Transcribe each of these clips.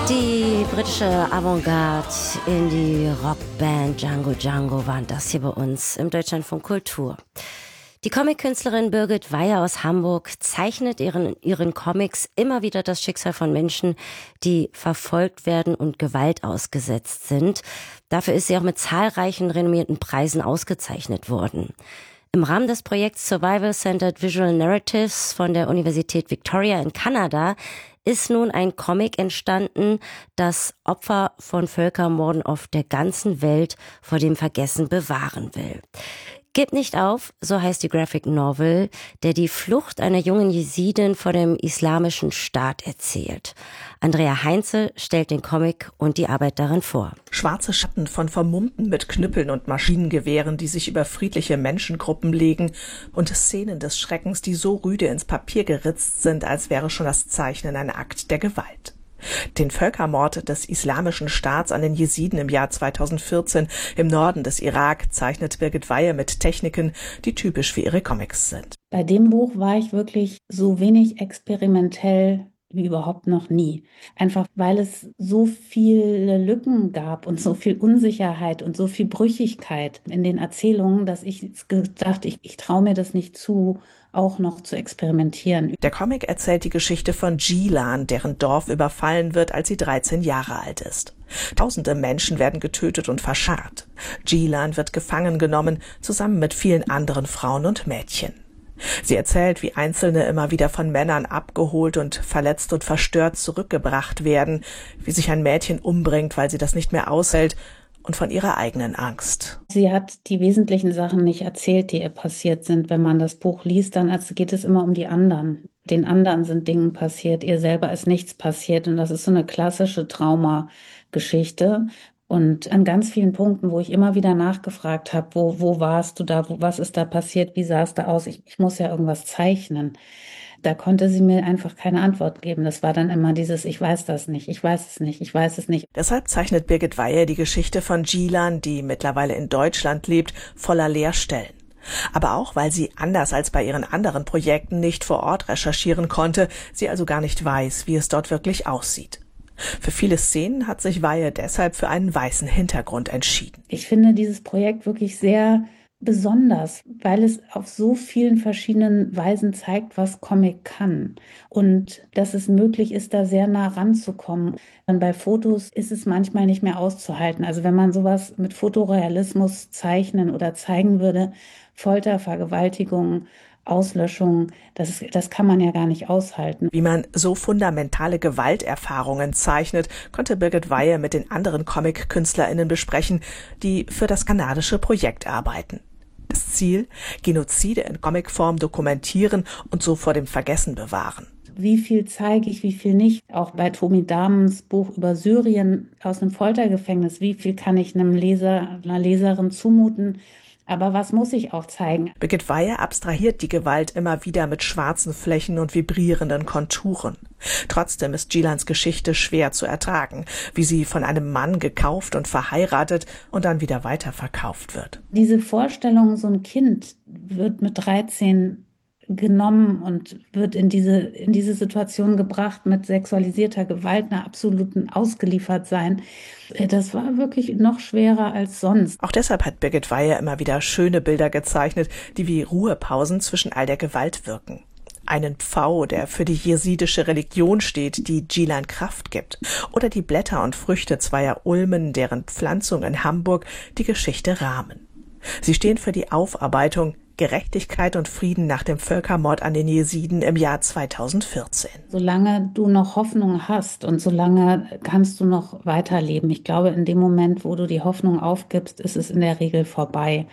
Die britische Avantgarde in die Rockband Django Django waren das hier bei uns im Deutschlandfunk Kultur. Die Comic-Künstlerin Birgit Weihe aus Hamburg zeichnet ihren Comics immer wieder das Schicksal von Menschen, die verfolgt werden und Gewalt ausgesetzt sind. Dafür ist sie auch mit zahlreichen renommierten Preisen ausgezeichnet worden. Im Rahmen des Projekts Survival Centered Visual Narratives von der Universität Victoria in Kanada ist nun ein Comic entstanden, das Opfer von Völkermorden auf der ganzen Welt vor dem Vergessen bewahren will. Gib nicht auf, so heißt die Graphic Novel, der die Flucht einer jungen Jesidin vor dem islamischen Staat erzählt. Andrea Heinze stellt den Comic und die Arbeit darin vor. Schwarze Schatten von Vermummten mit Knüppeln und Maschinengewehren, die sich über friedliche Menschengruppen legen, und Szenen des Schreckens, die so rüde ins Papier geritzt sind, als wäre schon das Zeichnen ein Akt der Gewalt. Den Völkermord des Islamischen Staats an den Jesiden im Jahr 2014 im Norden des Irak zeichnet Birgit Weihe mit Techniken, die typisch für ihre Comics sind. Bei dem Buch war ich wirklich so wenig experimentell wie überhaupt noch nie. Einfach weil es so viele Lücken gab und so viel Unsicherheit und so viel Brüchigkeit in den Erzählungen, dass ich gedacht, ich traue mir das nicht zu, auch noch zu experimentieren. Der Comic erzählt die Geschichte von Gilan, deren Dorf überfallen wird, als sie 13 Jahre alt ist. Tausende Menschen werden getötet und verscharrt. Gilan wird gefangen genommen, zusammen mit vielen anderen Frauen und Mädchen. Sie erzählt, wie Einzelne immer wieder von Männern abgeholt und verletzt und verstört zurückgebracht werden, wie sich ein Mädchen umbringt, weil sie das nicht mehr aushält, und von ihrer eigenen Angst. Sie hat die wesentlichen Sachen nicht erzählt, die ihr passiert sind. Wenn man das Buch liest, dann geht es immer um die anderen. Den anderen sind Dinge passiert, ihr selber ist nichts passiert. Und das ist so eine klassische Traumageschichte. Und an ganz vielen Punkten, wo ich immer wieder nachgefragt habe, wo warst du da, was ist da passiert, wie sah es da aus? Ich muss ja irgendwas zeichnen. Da konnte sie mir einfach keine Antwort geben. Das war dann immer dieses, ich weiß das nicht, ich weiß es nicht, ich weiß es nicht. Deshalb zeichnet Birgit Weihe die Geschichte von Gilan, die mittlerweile in Deutschland lebt, voller Leerstellen. Aber auch, weil sie anders als bei ihren anderen Projekten nicht vor Ort recherchieren konnte, sie also gar nicht weiß, wie es dort wirklich aussieht. Für viele Szenen hat sich Weihe deshalb für einen weißen Hintergrund entschieden. Ich finde dieses Projekt wirklich sehr besonders, weil es auf so vielen verschiedenen Weisen zeigt, was Comic kann und dass es möglich ist, da sehr nah ranzukommen. Dann bei Fotos ist es manchmal nicht mehr auszuhalten. Also wenn man sowas mit Fotorealismus zeichnen oder zeigen würde, Folter, Vergewaltigung, Auslöschung, das kann man ja gar nicht aushalten. Wie man so fundamentale Gewalterfahrungen zeichnet, konnte Birgit Weihe mit den anderen Comic-KünstlerInnen besprechen, die für das kanadische Projekt arbeiten. Das Ziel: Genozide in Comicform dokumentieren und so vor dem Vergessen bewahren. Wie viel zeige ich, wie viel nicht? Auch bei Tomi Damens Buch über Syrien aus einem Foltergefängnis, wie viel kann ich einem Leser, einer Leserin zumuten? Aber was muss ich auch zeigen? Birgit Weihe abstrahiert die Gewalt immer wieder mit schwarzen Flächen und vibrierenden Konturen. Trotzdem ist Gilans Geschichte schwer zu ertragen, wie sie von einem Mann gekauft und verheiratet und dann wieder weiterverkauft wird. Diese Vorstellung, so ein Kind wird mit 13 genommen und wird in diese Situation gebracht mit sexualisierter Gewalt, einer absoluten Ausgeliefertsein. Das war wirklich noch schwerer als sonst. Auch deshalb hat Birgit Weihe immer wieder schöne Bilder gezeichnet, die wie Ruhepausen zwischen all der Gewalt wirken. Einen Pfau, der für die jesidische Religion steht, die Gilan Kraft gibt. Oder die Blätter und Früchte zweier Ulmen, deren Pflanzung in Hamburg die Geschichte rahmen. Sie stehen für die Aufarbeitung, Gerechtigkeit und Frieden nach dem Völkermord an den Jesiden im Jahr 2014. Solange du noch Hoffnung hast und solange kannst du noch weiterleben. Ich glaube, in dem Moment, wo du die Hoffnung aufgibst, ist es in der Regel vorbei.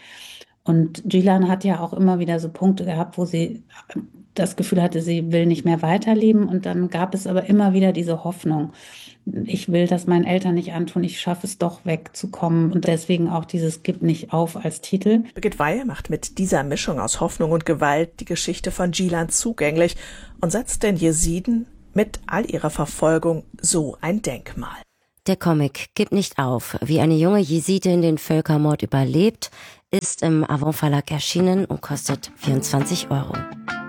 Und Gilan hat ja auch immer wieder so Punkte gehabt, wo sie das Gefühl hatte, sie will nicht mehr weiterleben. Und dann gab es aber immer wieder diese Hoffnung. Ich will das meinen Eltern nicht antun, ich schaffe es doch wegzukommen. Und deswegen auch dieses Gib nicht auf als Titel. Birgit Weihe macht mit dieser Mischung aus Hoffnung und Gewalt die Geschichte von Gilan zugänglich und setzt den Jesiden mit all ihrer Verfolgung so ein Denkmal. Der Comic Gib nicht auf, wie eine junge Jesidin den Völkermord überlebt, ist im Avon Verlag erschienen und kostet 24 €.